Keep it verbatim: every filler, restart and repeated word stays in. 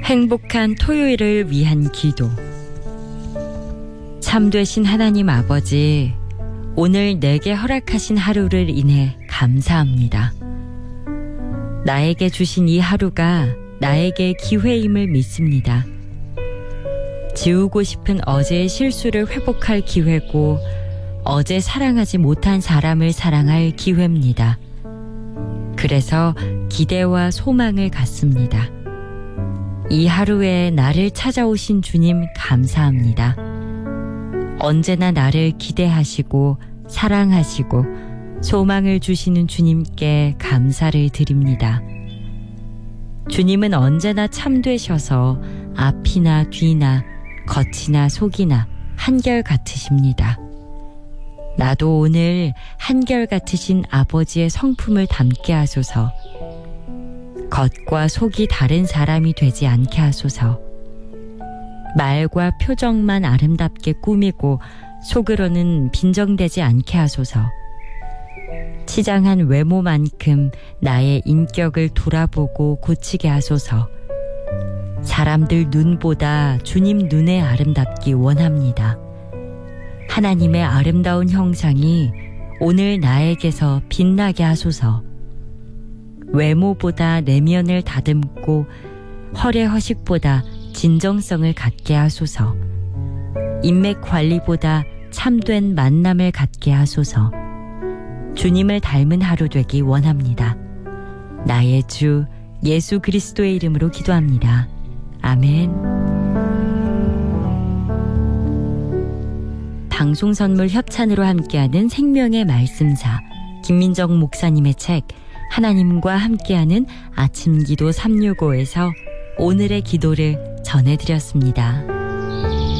행복한 토요일을 위한 기도. 참되신 하나님 아버지, 오늘 내게 허락하신 하루를 인해 감사합니다. 나에게 주신 이 하루가 나에게 기회임을 믿습니다. 지우고 싶은 어제의 실수를 회복할 기회고, 어제 사랑하지 못한 사람을 사랑할 기회입니다. 그래서 기대와 소망을 갖습니다. 이 하루에 나를 찾아오신 주님 감사합니다. 언제나 나를 기대하시고 사랑하시고 소망을 주시는 주님께 감사를 드립니다. 주님은 언제나 참되셔서 앞이나 뒤나 겉이나 속이나 한결같으십니다. 나도 오늘 한결같으신 아버지의 성품을 담게 하소서. 겉과 속이 다른 사람이 되지 않게 하소서. 말과 표정만 아름답게 꾸미고 속으로는 빈정되지 않게 하소서. 치장한 외모만큼 나의 인격을 돌아보고 고치게 하소서. 사람들 눈보다 주님 눈에 아름답기 원합니다. 하나님의 아름다운 형상이 오늘 나에게서 빛나게 하소서. 외모보다 내면을 다듬고 헐의 허식보다 진정성을 갖게 하소서. 인맥 관리보다 참된 만남을 갖게 하소서. 주님을 닮은 하루 되기 원합니다. 나의 주 예수 그리스도의 이름으로 기도합니다. 아멘. 방송 선물 협찬으로 함께하는 생명의 말씀사 김민정 목사님의 책 하나님과 함께하는 아침 기도 삼육오에서 오늘의 기도를 전해드렸습니다.